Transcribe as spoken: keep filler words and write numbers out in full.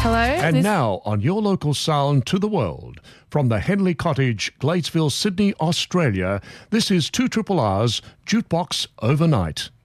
Hello. And this- now on your local sound to the world, from the Henley Cottage, Gladesville, Sydney, Australia, this is two R R R's Jukebox Overnight.